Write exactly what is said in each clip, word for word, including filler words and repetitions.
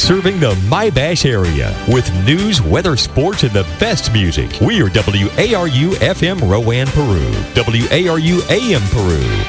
serving the My-Bash area with news, weather, sports, and the best music. We are W A R U F M Rowan, Peru. W A R U A M Peru.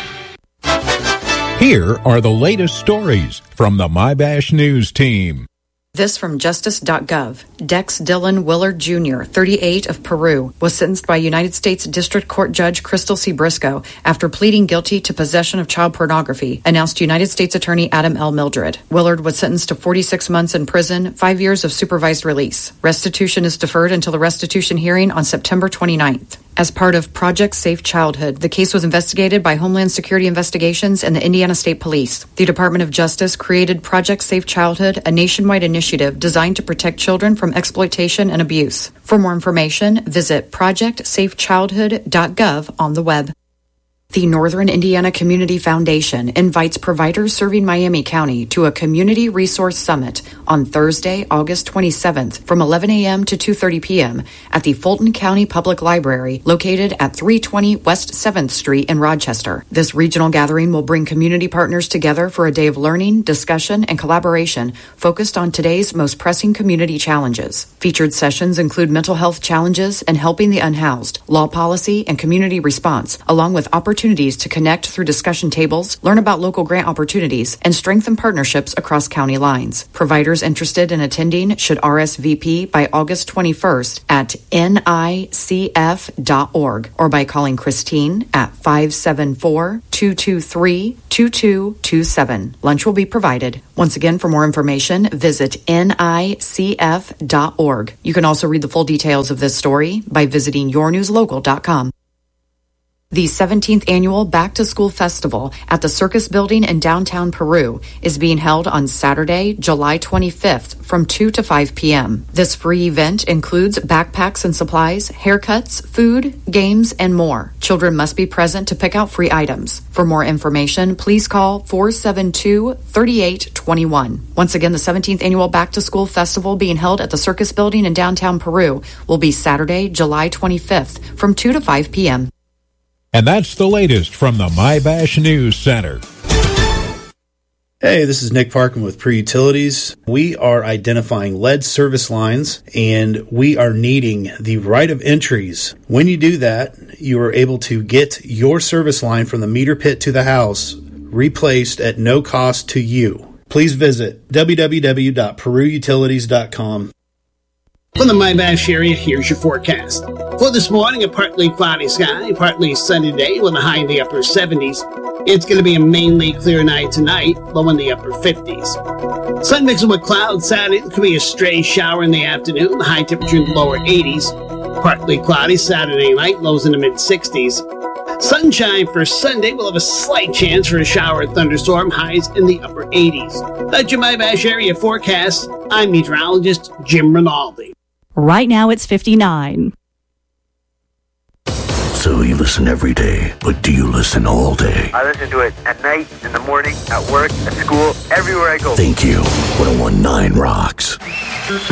Here are the latest stories from the My-Bash News team. This from justice dot gov. Dex Dylan Willard Junior, thirty-eight, of Peru, was sentenced by United States District Court Judge Crystal C. Briscoe after pleading guilty to possession of child pornography, announced United States Attorney Adam L. Mildred. Willard was sentenced to forty-six months in prison, five years of supervised release. Restitution is deferred until the restitution hearing on September twenty-ninth. As part of Project Safe Childhood, the case was investigated by Homeland Security Investigations and the Indiana State Police. The Department of Justice created Project Safe Childhood, a nationwide initiative designed to protect children from exploitation and abuse. For more information, visit project safe childhood dot gov on the web. The Northern Indiana Community Foundation invites providers serving Miami County to a Community Resource Summit on Thursday, August twenty-seventh from eleven a.m. to two thirty p.m. at the Fulton County Public Library located at three twenty West seventh Street in Rochester. This regional gathering will bring community partners together for a day of learning, discussion, and collaboration focused on today's most pressing community challenges. Featured sessions include mental health challenges and helping the unhoused, law policy, and community response, along with opportunities to connect through discussion tables, learn about local grant opportunities, and strengthen partnerships across county lines. Providers interested in attending should R S V P by August twenty-first at N I C F dot org or by calling Christine at five seven four, two two three, two two two seven. Lunch will be provided. Once again, for more information, visit N I C F dot org. You can also read the full details of this story by visiting your news local dot com. The seventeenth Annual Back to School Festival at the Circus Building in downtown Peru is being held on Saturday, July twenty-fifth from two to five p.m. This free event includes backpacks and supplies, haircuts, food, games, and more. Children must be present to pick out free items. For more information, please call four seven two, three eight two one. Once again, the seventeenth Annual Back to School Festival being held at the Circus Building in downtown Peru will be Saturday, July twenty-fifth from two to five p.m. And that's the latest from the My-Bash News Center. Hey, this is Nick Parkin with Peru Utilities. We are identifying lead service lines, and we are needing the right of entries. When you do that, you are able to get your service line from the meter pit to the house replaced at no cost to you. Please visit w w w dot peru utilities dot com. From the My-Bash area, here's your forecast. For this morning, a partly cloudy sky, partly sunny day with a high in the upper seventies. It's going to be a mainly clear night tonight, low in the upper fifties. Sun mixing with clouds Saturday, could be a stray shower in the afternoon, the high temperature in the lower eighties. Partly cloudy Saturday night, lows in the mid-sixties. Sunshine for Sunday, we'll have a slight chance for a shower or thunderstorm, highs in the upper eighties. That's your My-Bash area forecast. I'm meteorologist Jim Rinaldi. Right now it's fifty-nine. So you listen every day, but do you listen all day? I listen to it at night, in the morning, at work, at school, everywhere I go. Thank you. one oh one point nine rocks.